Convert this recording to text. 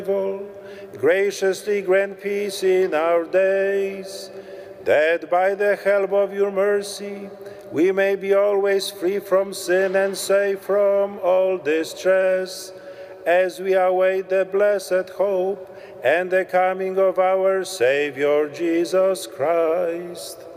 graciously grant peace in our days, that by the help of your mercy we may be always free from sin and safe from all distress, as we await the blessed hope and the coming of our Savior Jesus Christ.